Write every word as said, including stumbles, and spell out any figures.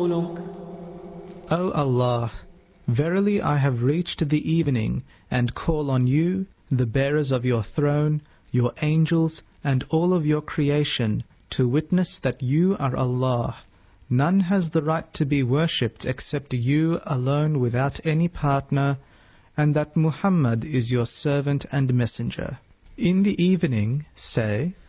ورسولك. O Allah, verily I have reached the evening and call on you, the bearers of your throne, your angels, and all of your creation, to witness that you are Allah. None has the right to be worshipped except you alone without any partner, and that Muhammad is your servant and messenger. In the evening, say,